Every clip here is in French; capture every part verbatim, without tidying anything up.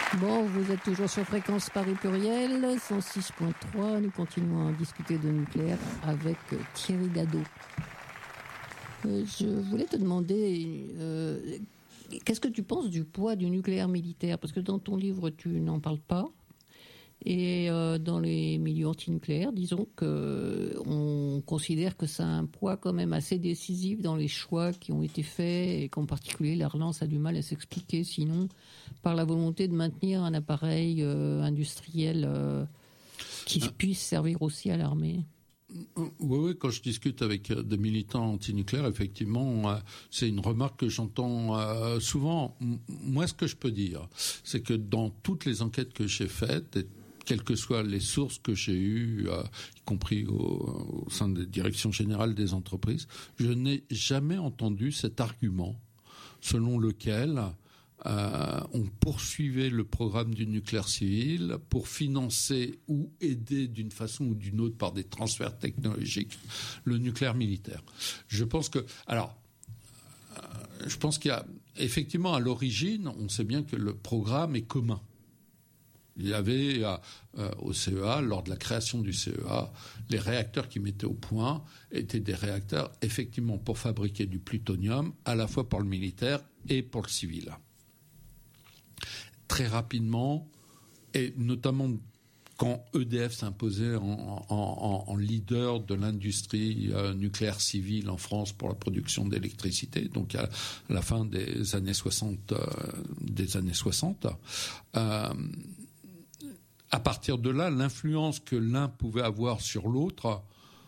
Bon, vous êtes toujours sur Fréquence Paris Pluriel, cent six virgule trois. Nous continuons à discuter de nucléaire avec Thierry Gadot. Euh, je voulais te demander, euh, qu'est-ce que tu penses du poids du nucléaire militaire ? Parce que dans ton livre, tu n'en parles pas. Et euh, dans les milieux antinucléaires, disons qu'on considère que ça a un poids quand même assez décisif dans les choix qui ont été faits et qu'en particulier la relance a du mal à s'expliquer sinon par la volonté de maintenir un appareil euh, industriel euh, qui ah. puisse servir aussi à l'armée. Oui, oui, quand je discute avec des militants antinucléaires, effectivement, euh, c'est une remarque que j'entends euh, souvent. Moi, ce que je peux dire, c'est que dans toutes les enquêtes que j'ai faites, et quelles que soient les sources que j'ai eues, euh, y compris au, au sein des directions générales des entreprises, je n'ai jamais entendu cet argument selon lequel euh, on poursuivait le programme du nucléaire civil pour financer ou aider d'une façon ou d'une autre par des transferts technologiques le nucléaire militaire. Je pense que, alors, euh, je pense qu'il y a effectivement à l'origine, on sait bien que le programme est commun. Il y avait euh, au C E A, lors de la création du C E A, les réacteurs qui mettaient au point étaient des réacteurs effectivement pour fabriquer du plutonium, à la fois pour le militaire et pour le civil. Très rapidement, et notamment quand E D F s'imposait en, en, en, en leader de l'industrie euh, nucléaire civile en France pour la production d'électricité, donc à, à la fin des années soixante, euh, des années soixante, euh, à partir de là, l'influence que l'un pouvait avoir sur l'autre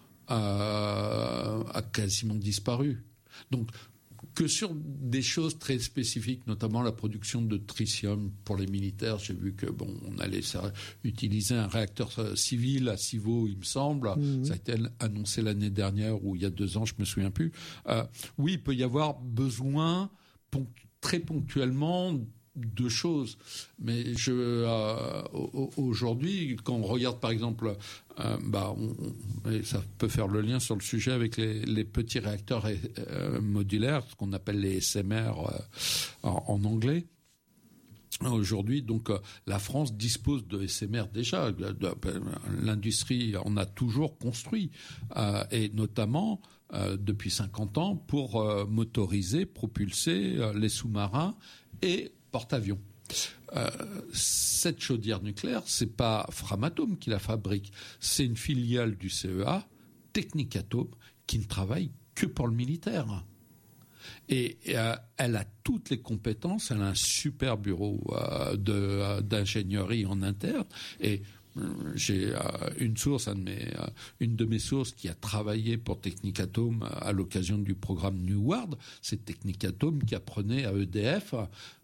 euh, a quasiment disparu. Donc, que sur des choses très spécifiques, notamment la production de tritium pour les militaires, j'ai vu que bon, on allait ça, utiliser un réacteur civil à Civaux, il me semble. Mmh. Ça a été annoncé l'année dernière ou il y a deux ans, je me souviens plus. Euh, oui, il peut y avoir besoin ponct- très ponctuellement deux choses, mais je euh, aujourd'hui, quand on regarde par exemple, euh, bah, on, on, et ça peut faire le lien sur le sujet avec les, les petits réacteurs euh, modulaires, ce qu'on appelle les S M R euh, en, en anglais. Aujourd'hui, donc, euh, la France dispose de S M R déjà. De, de, de, l'industrie en a toujours construit, euh, et notamment euh, depuis cinquante ans pour euh, motoriser, propulser euh, les sous-marins et porte-avions. Euh, cette chaudière nucléaire, c'est pas Framatome qui la fabrique, c'est une filiale du C E A, Technicatome, qui ne travaille que pour le militaire. Et euh, elle a toutes les compétences, elle a un super bureau euh, de, euh, d'ingénierie en interne. Et euh, j'ai euh, une source, un de mes, euh, une de mes sources qui a travaillé pour Technicatome à l'occasion du programme Neward. C'est Technicatome qui apprenait à E D F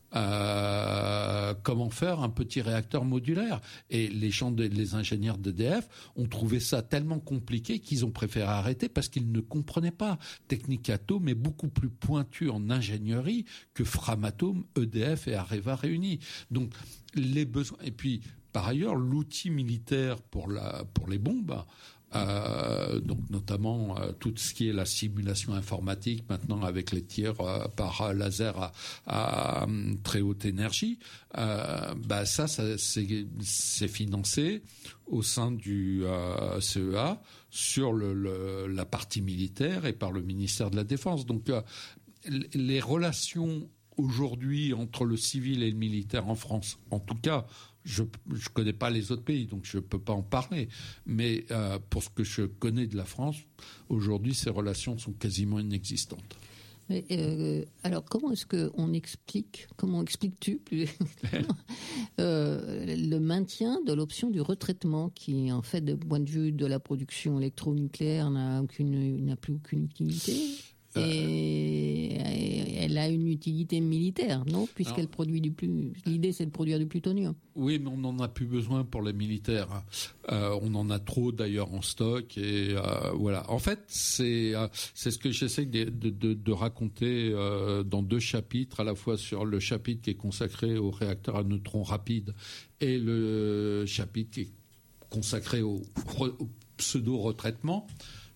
Euh, comment faire un petit réacteur modulaire. Et les gens, de, les ingénieurs d'E D F ont trouvé ça tellement compliqué qu'ils ont préféré arrêter parce qu'ils ne comprenaient pas. Technicatome est beaucoup plus pointu en ingénierie que Framatome, E D F et Areva réunis. Donc les besoins. Et puis par ailleurs, l'outil militaire pour la pour les bombes. Euh, donc notamment euh, tout ce qui est la simulation informatique maintenant avec les tirs euh, par laser à, à, à très haute énergie, euh, bah ça, ça c'est, c'est financé au sein du euh, C E A sur le, le, la partie militaire et par le ministère de la Défense. Donc euh, les relations aujourd'hui entre le civil et le militaire en France, en tout cas. Je ne connais pas les autres pays, donc je ne peux pas en parler. Mais euh, pour ce que je connais de la France, aujourd'hui, ces relations sont quasiment inexistantes. Mais, euh, alors, comment est-ce qu'on explique, comment expliques-tu plus euh, le maintien de l'option du retraitement qui, en fait, du point de vue de la production électronucléaire, n'a, aucune, n'a plus aucune utilité ? Et elle a une utilité militaire, non ? Puisqu'elle Alors, produit du plus. L'idée, c'est de produire du plutonium. Oui, mais on n'en a plus besoin pour les militaires. Euh, on en a trop d'ailleurs en stock et euh, voilà. En fait, c'est euh, c'est ce que j'essaie de, de, de, de raconter euh, dans deux chapitres, à la fois sur le chapitre qui est consacré aux réacteurs à neutrons rapides et le chapitre qui est consacré au, au pseudo-retraitement.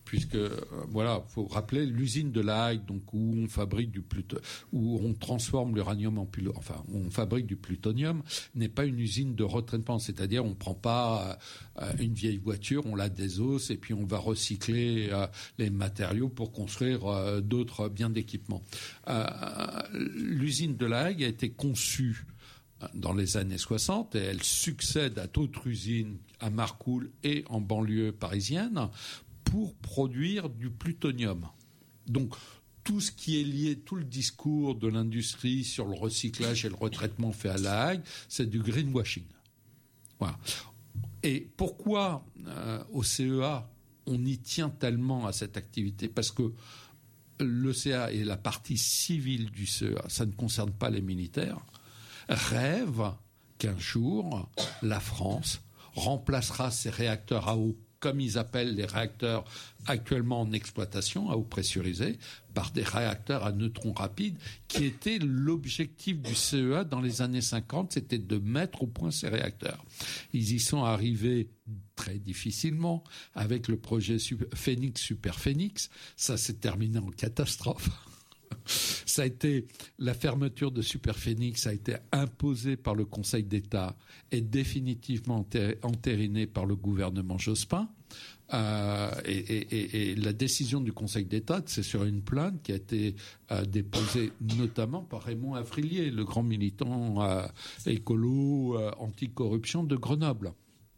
puisque euh, voilà, faut rappeler l'usine de La Hague, donc où on fabrique du pluto- où on transforme l'uranium en plu- enfin on fabrique du plutonium, n'est pas une usine de retraitement, c'est-à-dire on prend pas euh, une vieille voiture, on la désosse et puis on va recycler euh, les matériaux pour construire euh, d'autres biens d'équipement. Euh, l'usine de La Hague a été conçue dans les années soixante, et elle succède à d'autres usines à Marcoule et en banlieue parisienne pour produire du plutonium. Donc, tout ce qui est lié, tout le discours de l'industrie sur le recyclage et le retraitement fait à La Hague, c'est du greenwashing. Voilà. Et pourquoi euh, au C E A on y tient tellement à cette activité ? Parce que le C E A et la partie civile du C E A, ça ne concerne pas les militaires, rêve qu'un jour, la France remplacera ses réacteurs à eau, comme ils appellent les réacteurs actuellement en exploitation, à eau pressurisée, par des réacteurs à neutrons rapides, qui était l'objectif du C E A dans les années cinquante, c'était de mettre au point ces réacteurs. Ils y sont arrivés très difficilement avec le projet Phénix Super Phénix. Ça s'est terminé en catastrophe. Ça a été, la fermeture de Super Phénix a été imposée par le Conseil d'État et définitivement entérinée par le gouvernement Jospin. Euh, et, et, et la décision du Conseil d'État, c'est sur une plainte qui a été euh, déposée notamment par Raymond Avrilier, le grand militant euh, écolo euh, anticorruption de Grenoble.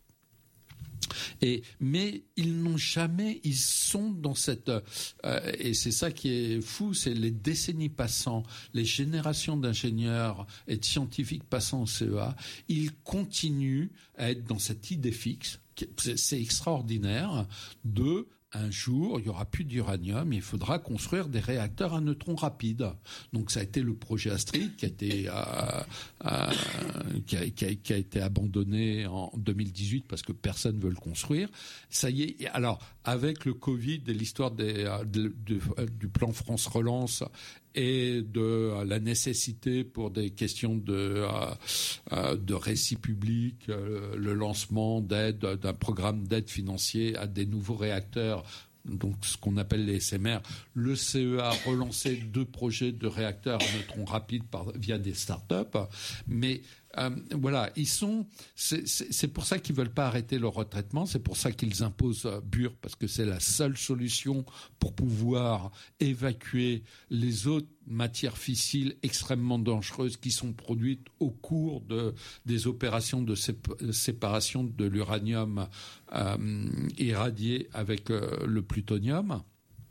Et, mais ils n'ont jamais, ils sont dans cette, euh, et c'est ça qui est fou, c'est les décennies passant, les générations d'ingénieurs et de scientifiques passant au C E A, ils continuent à être dans cette idée fixe, c'est, c'est extraordinaire, de un jour, il n'y aura plus d'uranium, il faudra construire des réacteurs à neutrons rapides. Donc ça a été le projet Astrid qui a été, euh, euh, qui a, qui a, qui a été abandonné en deux mille dix-huit parce que personne ne veut le construire. Ça y est. Alors avec le Covid et l'histoire des, de, de, du plan France Relance et de la nécessité pour des questions de, euh, de récit public, euh, le lancement d'aide, d'un programme d'aide financière à des nouveaux réacteurs, donc ce qu'on appelle les S M R. Le C E A a relancé deux projets de réacteurs à neutrons rapides par, via des start-up, mais euh, voilà, ils sont. C'est, c'est, c'est pour ça qu'ils veulent pas arrêter le retraitement. C'est pour ça qu'ils imposent euh, B U R, parce que c'est la seule solution pour pouvoir évacuer les autres matières fissiles extrêmement dangereuses qui sont produites au cours de des opérations de sép- séparation de l'uranium euh, irradié avec euh, le plutonium.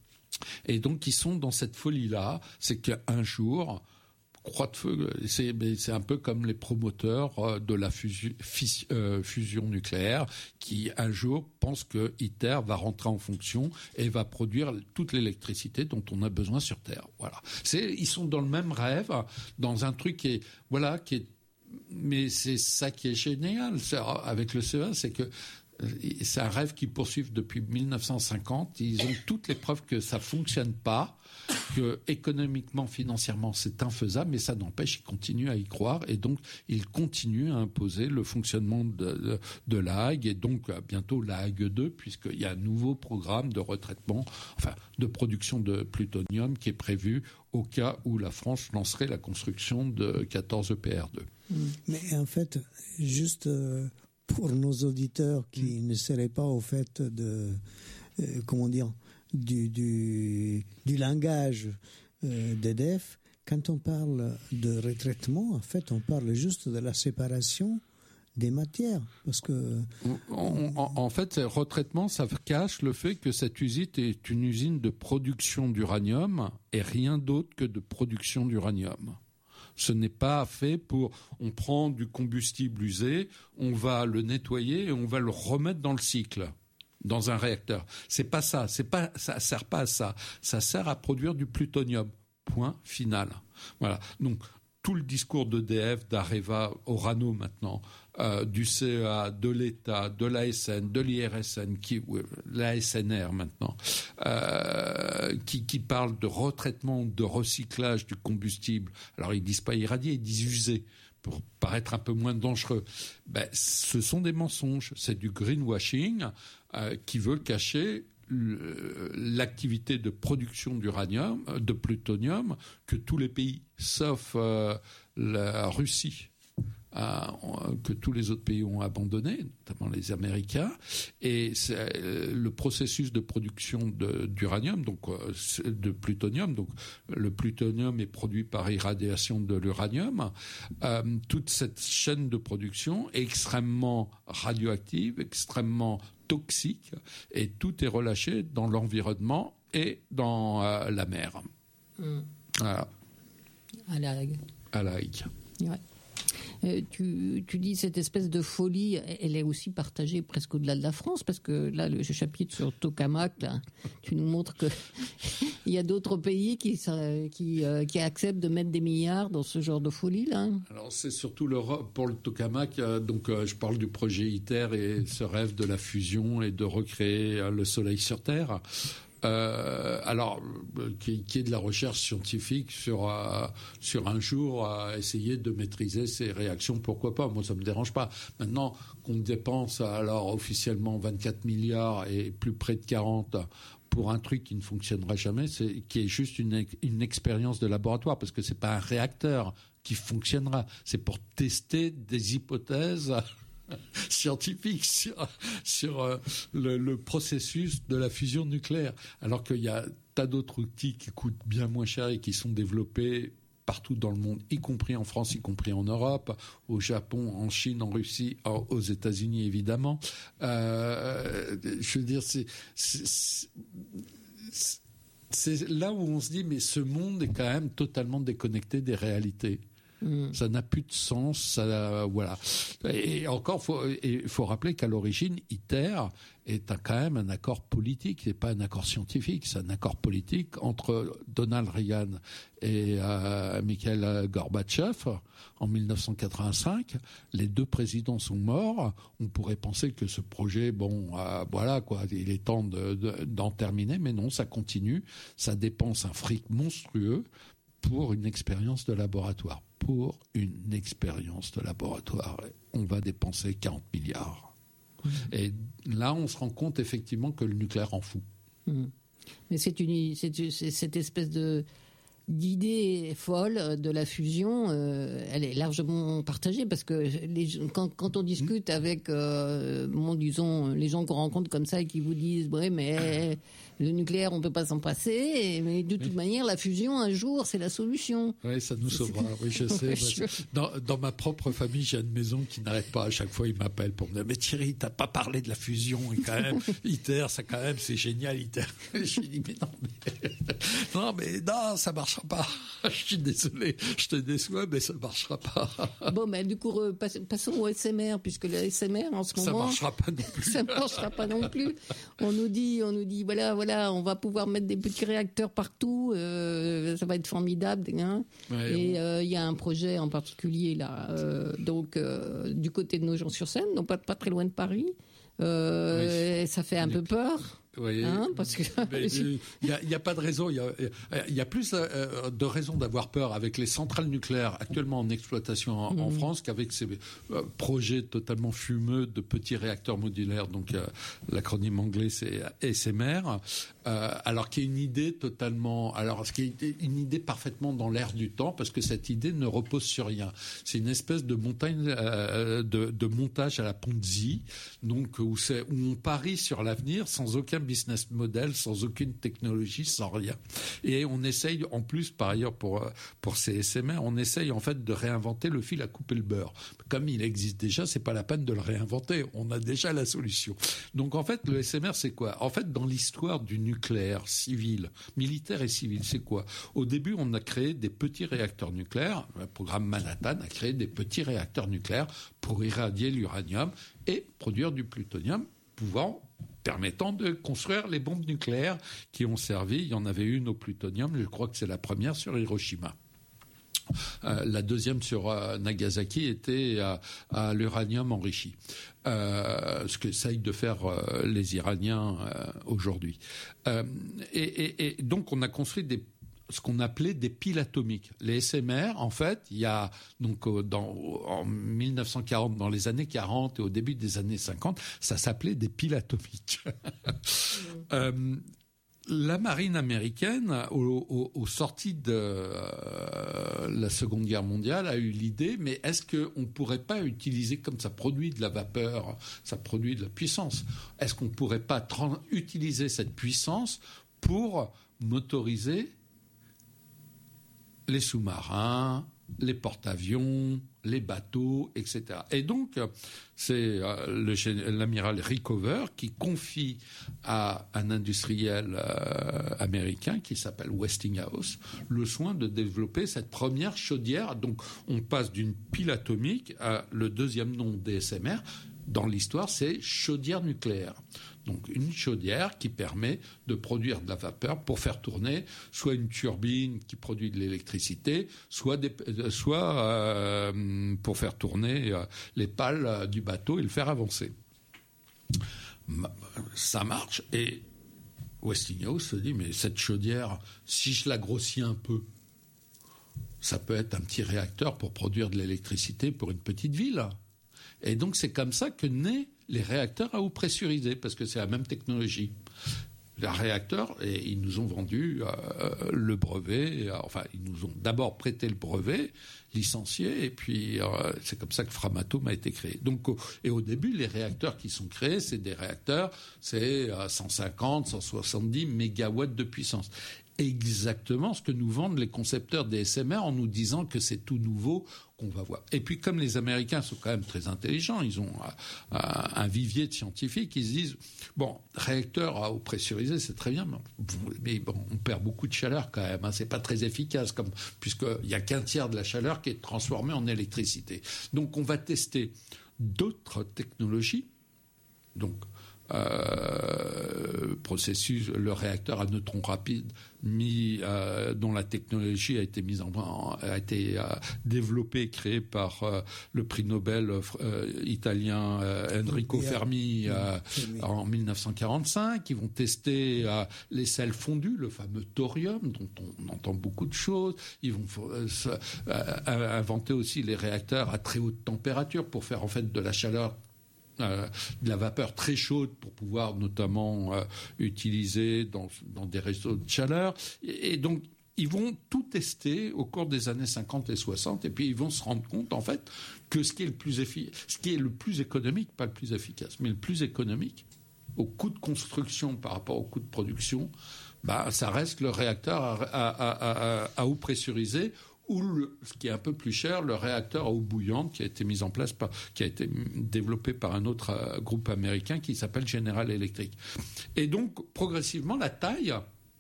Et donc ils sont dans cette folie-là, c'est qu'un jour, croix de feu, c'est, c'est un peu comme les promoteurs de la fusion, fis, euh, fusion nucléaire qui un jour pensent que ITER va rentrer en fonction et va produire toute l'électricité dont on a besoin sur Terre. Voilà. C'est, ils sont dans le même rêve, dans un truc qui est, voilà, qui est, mais c'est ça qui est génial avec le C E A, c'est que c'est un rêve qu'ils poursuivent depuis mille neuf cent cinquante. Ils ont toutes les preuves que ça fonctionne pas, que économiquement, financièrement, c'est infaisable, mais ça n'empêche, ils continuent à y croire et donc ils continuent à imposer le fonctionnement de, de, de La Hague et donc bientôt La Hague deux, puisqu'il y a un nouveau programme de retraitement, enfin de production de plutonium qui est prévu au cas où la France lancerait la construction de quatorze E P R deux. Mais en fait, juste euh, pour nos auditeurs qui mmh. ne seraient pas au fait de, euh, comment dire, du, du, du langage euh, d'E D F, quand on parle de retraitement, en fait, on parle juste de la séparation des matières, parce que en, en, en fait, retraitement, ça cache le fait que cette usine est une usine de production d'uranium et rien d'autre que de production d'uranium. Ce n'est pas fait pour, on prend du combustible usé, on va le nettoyer et on va le remettre dans le cycle, dans un réacteur. C'est pas ça, c'est pas, ça sert pas à ça. Ça sert à produire du plutonium. Point final. Voilà. Donc, tout le discours d'E D F, d'Areva, Orano maintenant, euh, du C E A, de l'État, de l'A S N, de l'I R S N, qui, l'A S N R maintenant, euh, qui, qui parle de retraitement, de recyclage du combustible. Alors ils disent pas irradié, ils disent usé, pour paraître un peu moins dangereux. Ben, ce sont des mensonges. C'est du greenwashing euh, qui veut cacher l'activité de production d'uranium, de plutonium, que tous les pays, sauf euh, la Russie, À, que tous les autres pays ont abandonné, notamment les Américains, et c'est le processus de production de, d'uranium, donc de plutonium. Donc le plutonium est produit par irradiation de l'uranium. Euh, toute cette chaîne de production est extrêmement radioactive, extrêmement toxique, et tout est relâché dans l'environnement et dans euh, la mer. Mmh. Voilà. À la Hague. À la Hague. Ouais. Euh, tu, tu dis cette espèce de folie, elle est aussi partagée presque au-delà de la France, parce que là, le chapitre sur Tokamak, là, tu nous montres que il y a d'autres pays qui, qui, euh, qui acceptent de mettre des milliards dans ce genre de folie, là. Alors, c'est surtout l'Europe pour le Tokamak. Euh, donc, euh, je parle du projet ITER et ce rêve de la fusion et de recréer euh, le Soleil sur Terre. Euh, alors, qui, qui est de la recherche scientifique sur euh, sur un jour à essayer de maîtriser ces réactions, pourquoi pas? Moi, ça me dérange pas. Maintenant qu'on dépense alors officiellement vingt-quatre milliards et plus près de quarante pour un truc qui ne fonctionnera jamais, c'est qui est juste une une expérience de laboratoire, parce que c'est pas un réacteur qui fonctionnera, c'est pour tester des hypothèses scientifique sur, sur euh, le, le processus de la fusion nucléaire, alors qu'il y a tas d'autres outils qui coûtent bien moins cher et qui sont développés partout dans le monde, y compris en France, y compris en Europe, au Japon, en Chine, en Russie, aux États-Unis évidemment. Euh, je veux dire, c'est, c'est, c'est, c'est là où on se dit, mais ce monde est quand même totalement déconnecté des réalités. Mmh. Ça n'a plus de sens, ça, voilà. Et encore, faut, il faut rappeler qu'à l'origine, ITER est un, quand même un accord politique, c'est pas un accord scientifique, c'est un accord politique entre Donald Reagan et euh, Mikhail Gorbatchev en mille neuf cent quatre-vingt-cinq. Les deux présidents sont morts. On pourrait penser que ce projet, bon, euh, voilà quoi, il est temps de, de, d'en terminer, mais non, ça continue. Ça dépense un fric monstrueux pour une expérience de laboratoire. Pour une expérience de laboratoire, on va dépenser quarante milliards. Mmh. Et là, on se rend compte effectivement que le nucléaire en fout. Mmh. Mais c'est, une, c'est, c'est cette espèce de, d'idée folle de la fusion, euh, elle est largement partagée, parce que les, quand, quand on discute mmh. avec, euh, bon, disons, les gens qu'on rencontre comme ça et qui vous disent, ouais, mais le nucléaire, on ne peut pas s'en passer, mais de toute oui. manière, la fusion, un jour, c'est la solution. Oui, ça nous sauvera. Oui, je sais. je... Dans, dans ma propre famille, j'ai une maison qui n'arrête pas. À chaque fois, il m'appelle pour me dire, mais Thierry, t'as pas parlé de la fusion, et quand même, ITER, ça quand même, c'est génial, ITER. Je lui dis, mais non, mais, non, mais non, ça marchera pas. Je suis désolé, je te déçois, mais ça marchera pas. Bon, mais du coup, passons au S M R, puisque le S M R, en ce ça moment... Ça marchera pas non plus. Ça marchera pas non plus. On nous dit, on nous dit, voilà, voilà, on va pouvoir mettre des petits réacteurs partout, euh, ça va être formidable. Hein. Ouais, et il bon. euh, y a un projet en particulier là, euh, donc euh, du côté de Nogent-sur-Seine, donc pas, pas très loin de Paris. Euh, oui. Ça fait un peu peur. Oui, hein, parce que il n'y a, a pas de raison. Il y a, y a plus de raisons d'avoir peur avec les centrales nucléaires actuellement en exploitation en, mmh. en France qu'avec ces projets totalement fumeux de petits réacteurs modulaires. Donc euh, l'acronyme anglais c'est S M R. Euh, alors qu'il y a une idée totalement, alors ce qui est une idée parfaitement dans l'air du temps, parce que cette idée ne repose sur rien. C'est une espèce de montagne, euh, de, de montage à la Ponzi, donc où, c'est, où on parie sur l'avenir sans aucun business model, sans aucune technologie, sans rien. Et on essaye, en plus, par ailleurs, pour pour ces S M R, on essaye en fait de réinventer le fil à couper le beurre. Comme il existe déjà, c'est pas la peine de le réinventer. On a déjà la solution. Donc en fait, le S M R, c'est quoi ? En fait, dans l'histoire du nucléaire civil, militaire et civil, c'est quoi ? Au début, on a créé des petits réacteurs nucléaires. Le programme Manhattan a créé des petits réacteurs nucléaires pour irradier l'uranium et produire du plutonium, pouvant permettant de construire les bombes nucléaires qui ont servi. Il y en avait une au plutonium, je crois que c'est la première sur Hiroshima. Euh, la deuxième sur euh, Nagasaki était à, à l'uranium enrichi. Euh, ce qu'essayent de faire euh, les Iraniens euh, aujourd'hui. Euh, et, et, et donc on a construit des ce qu'on appelait des piles atomiques. Les S M R, en fait, il y a donc dans, en mille neuf cent quarante, dans les années quarante et au début des années cinquante, ça s'appelait des piles atomiques. euh, La marine américaine, au, au, au sorties de euh, la Seconde Guerre mondiale, a eu l'idée, mais est-ce qu'on ne pourrait pas utiliser, comme ça produit de la vapeur, ça produit de la puissance, est-ce qu'on ne pourrait pas tra- utiliser cette puissance pour motoriser les sous-marins, les porte-avions, les bateaux, et cetera. Et donc, c'est euh, le, l'amiral Rickover qui confie à un industriel euh, américain qui s'appelle Westinghouse le soin de développer cette première chaudière. Donc, on passe d'une pile atomique à le deuxième nom des S M R. Dans l'histoire, c'est chaudière nucléaire. Donc une chaudière qui permet de produire de la vapeur pour faire tourner soit une turbine qui produit de l'électricité, soit, des, soit euh, pour faire tourner euh, les pales euh, du bateau et le faire avancer. Ça marche et Westinghouse se dit mais cette chaudière, si je la grossis un peu, ça peut être un petit réacteur pour produire de l'électricité pour une petite ville. Et donc c'est comme ça que naissent les réacteurs à eau pressurisée, parce que c'est la même technologie. Les réacteurs, et ils nous ont vendu euh, le brevet, euh, enfin ils nous ont d'abord prêté le brevet, licencié, et puis euh, c'est comme ça que Framatome a été créé. Donc, au, et au début, les réacteurs qui sont créés, c'est des réacteurs, c'est euh, cent cinquante, cent soixante-dix mégawatts de puissance. Exactement ce que nous vendent les concepteurs des S M R en nous disant que c'est tout nouveau qu'on va voir. Et puis comme les Américains sont quand même très intelligents, ils ont euh, un vivier de scientifiques, ils se disent bon, réacteur à eau pressurisée, c'est très bien, mais bon, on perd beaucoup de chaleur quand même, hein, c'est pas très efficace comme puisqu'il y a qu'un tiers de la chaleur qui est transformée en électricité. Donc on va tester d'autres technologies. Donc Euh, processus, le réacteur à neutrons rapides mis, euh, dont la technologie a été mise en, a été euh, développée, créée par euh, le prix Nobel euh, italien euh, Enrico Fermi euh, en mille neuf cent quarante-cinq. Ils vont tester euh, les sels fondus, le fameux thorium dont on entend beaucoup de choses. Ils vont euh, euh, inventer aussi les réacteurs à très haute température pour faire en fait de la chaleur Euh, de la vapeur très chaude pour pouvoir notamment euh, utiliser dans, dans des réseaux de chaleur. Et, et donc, ils vont tout tester au cours des années cinquante et soixante, et puis ils vont se rendre compte, en fait, que ce qui est le plus, effi- ce qui est le plus économique, pas le plus efficace, mais le plus économique, au coût de construction par rapport au coût de production, bah, ça reste le réacteur à, à, à, à, à eau pressurisée, ou le, ce qui est un peu plus cher, le réacteur à eau bouillante qui a été mis en place par, qui a été développé par un autre euh, groupe américain qui s'appelle General Electric. Et donc, progressivement, la taille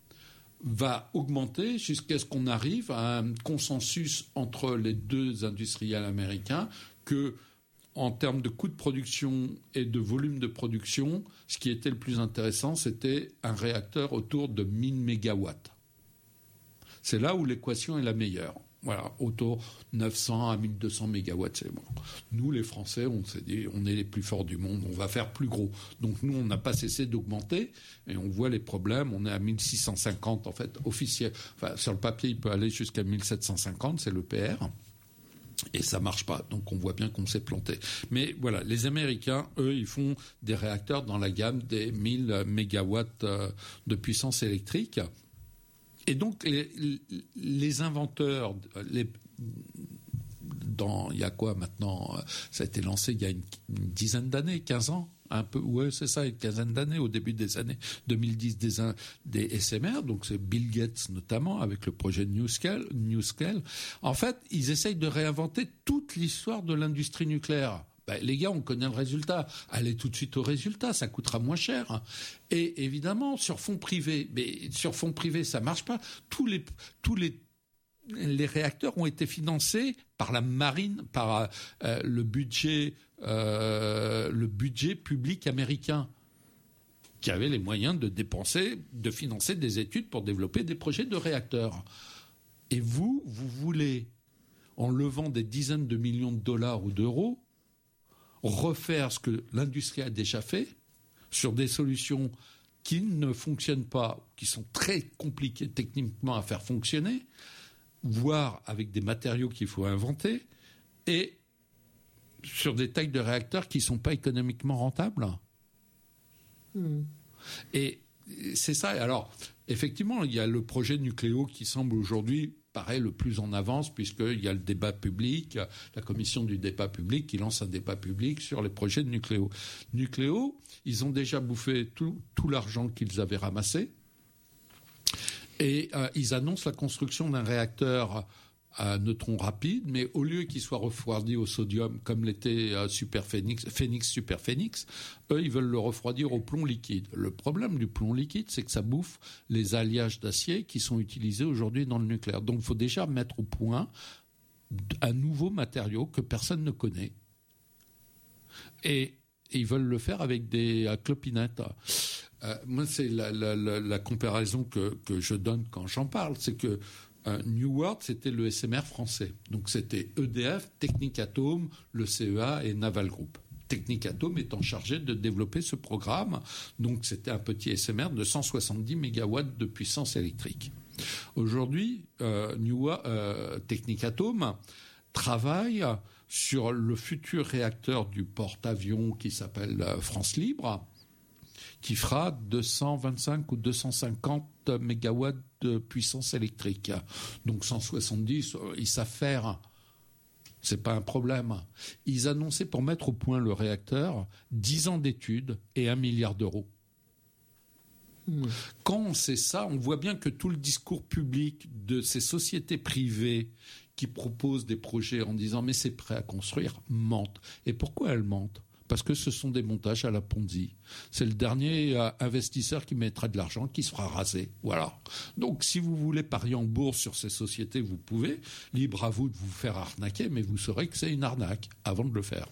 va augmenter jusqu'à ce qu'on arrive à un consensus entre les deux industriels américains que, en termes de coût de production et de volume de production, ce qui était le plus intéressant, c'était un réacteur autour de mille mégawatts. C'est là où l'équation est la meilleure. Voilà, autour neuf cents à mille deux cents mégawatts, c'est bon. Nous, les Français, on s'est dit, on est les plus forts du monde, on va faire plus gros. Donc nous, on n'a pas cessé d'augmenter et on voit les problèmes. On est à mille six cent cinquante, en fait, officiel. Enfin, sur le papier, il peut aller jusqu'à mille sept cent cinquante, c'est l'E P R. Et ça marche pas, donc on voit bien qu'on s'est planté. Mais voilà, les Américains, eux, ils font des réacteurs dans la gamme des mille mégawatts de puissance électrique. Et donc, les, les inventeurs, les, dans, il y a quoi maintenant? Ça a été lancé il y a une, une dizaine d'années, quinze ans, un peu, ouais, c'est ça, une quinzaine d'années, au début des années deux mille dix, des, des S M R, donc c'est Bill Gates notamment, avec le projet NuScale, NuScale. En fait, ils essayent de réinventer toute l'histoire de l'industrie nucléaire. Ben, les gars, on connaît le résultat. Allez tout de suite au résultat, ça coûtera moins cher. Et évidemment, sur fonds privés, mais sur fonds privés, ça marche pas. Tous les, tous les, les réacteurs ont été financés par la marine, par euh, le budget, euh, le budget public américain, qui avait les moyens de dépenser, de financer des études pour développer des projets de réacteurs. Et vous, vous voulez, en levant des dizaines de millions de dollars ou d'euros, refaire ce que l'industrie a déjà fait sur des solutions qui ne fonctionnent pas, qui sont très compliqués techniquement à faire fonctionner, voire avec des matériaux qu'il faut inventer, et sur des tailles de réacteurs qui ne sont pas économiquement rentables. Mmh. Et c'est ça. Alors, effectivement, il y a le projet Nucléo qui semble aujourd'hui paraît le plus en avance, puisqu'il y a le débat public, la commission du débat public qui lance un débat public sur les projets de Nucléo. Nucléo, ils ont déjà bouffé tout, tout l'argent qu'ils avaient ramassé, et euh, ils annoncent la construction d'un réacteur à neutrons rapides, mais au lieu qu'il soit refroidi au sodium comme l'était euh, Super Phénix, Phénix Super Phénix, eux ils veulent le refroidir au plomb liquide. Le problème du plomb liquide, c'est que ça bouffe les alliages d'acier qui sont utilisés aujourd'hui dans le nucléaire. Donc il faut déjà mettre au point un nouveau matériau que personne ne connaît. Et, et ils veulent le faire avec des euh, clopinettes. Euh, moi, c'est la, la, la, la comparaison que, que je donne quand j'en parle, c'est que Uh, New World, c'était le S M R français. Donc c'était E D F, Technip-Atome, le C E A et Naval Group. Technip-Atome étant chargé de développer ce programme. Donc c'était un petit S M R de cent soixante-dix mégawatts de puissance électrique. Aujourd'hui, euh, New World, euh, Technip-Atome travaille sur le futur réacteur du porte-avions qui s'appelle euh, France Libre, qui fera deux cent vingt-cinq ou deux cent cinquante mégawatts de puissance électrique. Donc cent soixante-dix, ils savent faire. C'est pas un problème. Ils annonçaient pour mettre au point le réacteur dix ans d'études et un milliard d'euros. Mmh. Quand on sait ça, on voit bien que tout le discours public de ces sociétés privées qui proposent des projets en disant « mais c'est prêt à construire » mentent. Et pourquoi elles mentent ? Parce que ce sont des montages à la Ponzi. C'est le dernier euh, investisseur qui mettra de l'argent, qui se fera raser. Voilà. Donc, si vous voulez parier en bourse sur ces sociétés, vous pouvez. Libre à vous de vous faire arnaquer, mais vous saurez que c'est une arnaque avant de le faire.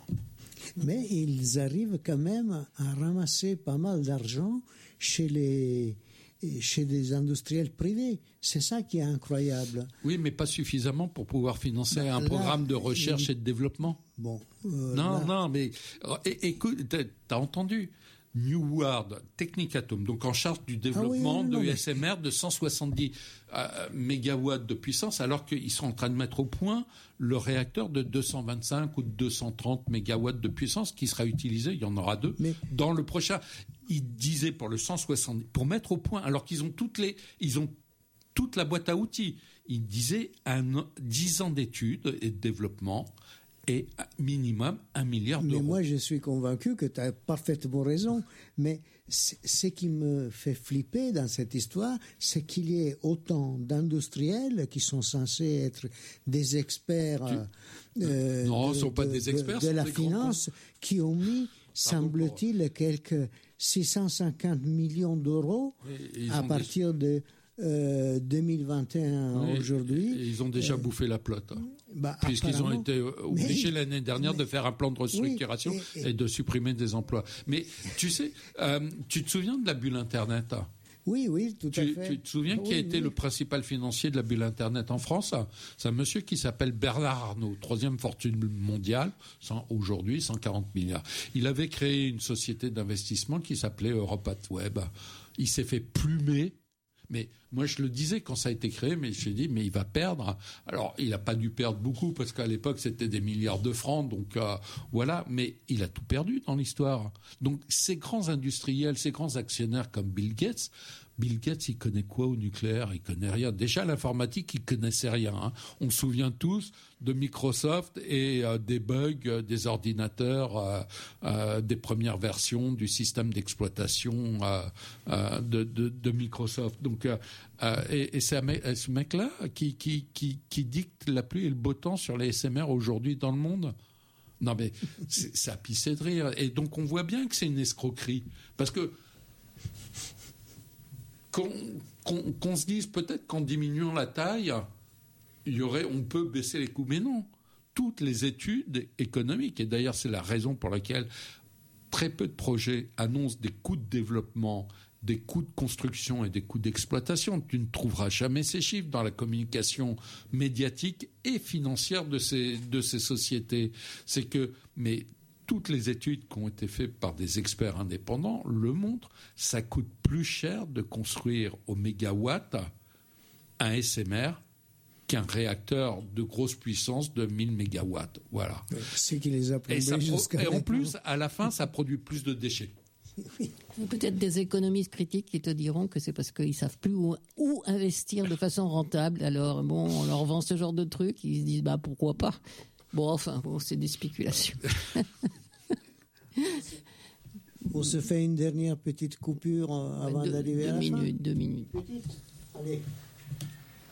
Mais ils arrivent quand même à ramasser pas mal d'argent chez les... chez des industriels privés. C'est ça qui est incroyable. Oui, mais pas suffisamment pour pouvoir financer bah, un là, programme de recherche il... et de développement. Bon. Euh, non, là... non, mais é- écoute, t'as, t'as entendu New World, Technip-Atome, donc en charge du développement ah oui, non, de mais... S M R de cent soixante-dix euh, mégawatts de puissance, alors qu'ils sont en train de mettre au point le réacteur de deux cent vingt-cinq ou deux cent trente mégawatts de puissance qui sera utilisé, il y en aura deux, mais... dans le prochain. Ils disaient pour le cent soixante-dix, pour mettre au point, alors qu'ils ont toutes les, ils ont toute la boîte à outils. Ils disaient un, dix ans d'études et de développement et minimum un milliard d'euros. Mais moi, je suis convaincu que tu as parfaitement raison. Mais ce qui me fait flipper dans cette histoire, c'est qu'il y ait autant d'industriels qui sont censés être des experts tu... euh, non, de, ce ne sont pas des experts, de, de la des finance, qui ont mis, semble-t-il, quelques six cent cinquante millions d'euros à partir des... de euh, deux mille vingt et un oui, aujourd'hui. Et ils ont déjà euh, bouffé la plotte, hein, bah, puisqu'ils ont été obligés mais, l'année dernière mais, de faire un plan de restructuration oui, et, et, et de supprimer des emplois. Mais tu sais, euh, tu te souviens de la bulle Internet, hein? Oui, oui, tout tu, à fait. Tu te souviens oui, qui a été oui. le principal financier de la bulle Internet en France? C'est un monsieur qui s'appelle Bernard Arnault, troisième fortune mondiale, cent, aujourd'hui cent quarante milliards. Il avait créé une société d'investissement qui s'appelait Europe at Web. Il s'est fait plumer. Mais moi, je le disais quand ça a été créé, mais j'ai dit, mais il va perdre. Alors, il n'a pas dû perdre beaucoup, parce qu'à l'époque, c'était des milliards de francs, donc euh, voilà. Mais il a tout perdu dans l'histoire. Donc, ces grands industriels, ces grands actionnaires comme Bill Gates, Bill Gates, il connaît quoi au nucléaire? Il connaît rien. Déjà, l'informatique, il connaissait rien. Hein. On se souvient tous de Microsoft et euh, des bugs euh, des ordinateurs, euh, euh, des premières versions du système d'exploitation euh, euh, de, de, de Microsoft. Donc, euh, euh, et, et c'est mec, ce mec-là qui, qui, qui, qui dicte la pluie et le beau temps sur les S M R aujourd'hui dans le monde. Non, mais c'est, ça a pissé de rire. Et donc, on voit bien que c'est une escroquerie. Parce que Qu'on, qu'on, qu'on se dise peut-être qu'en diminuant la taille, il y aurait, on peut baisser les coûts. Mais non, toutes les études économiques, et d'ailleurs c'est la raison pour laquelle très peu de projets annoncent des coûts de développement, des coûts de construction et des coûts d'exploitation. Tu ne trouveras jamais ces chiffres dans la communication médiatique et financière de ces, de ces sociétés. C'est que, mais toutes les études qui ont été faites par des experts indépendants le montrent, ça coûte plus cher de construire au mégawatt un S M R qu'un réacteur de grosse puissance de mille mégawatts. Voilà. C'est qui les a plombés et, ça, jusqu'à et en maintenant. plus, à la fin, ça produit plus de déchets. Oui. Peut-être des économistes critiques qui te diront que c'est parce qu'ils savent plus où, où investir de façon rentable. Alors, bon, on leur vend ce genre de trucs, ils se disent, bah, pourquoi pas. Bon, enfin, bon, c'est des spéculations. On se fait une dernière petite coupure avant deux, d'arriver deux à la minutes, fin. deux minutes. Petite. Allez.